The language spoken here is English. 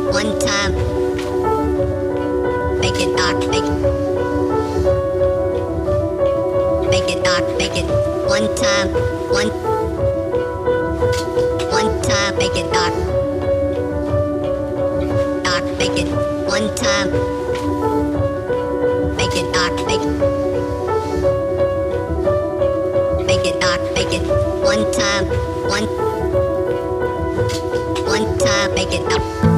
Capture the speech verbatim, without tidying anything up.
one time. Make it doc, make it. Make it doc, make it. One time, one. One time, make it doc. Doc, make it. One time. Make it doc, make it. Make it doc, make it. One time, one. One time, make it doc.